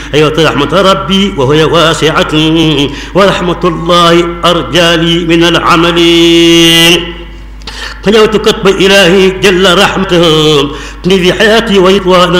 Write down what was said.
أيوة رحمة ربي وهي واسعة ورحمة الله أرجى لي من العمل فنوت كتب إلهي جل رحمته في حياتي وإطوانا